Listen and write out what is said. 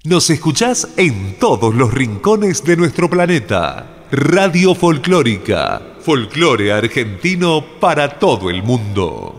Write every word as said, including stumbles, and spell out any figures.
Nos escuchás en todos los rincones de nuestro planeta. Radio Folclórica, folclore argentino para todo el mundo.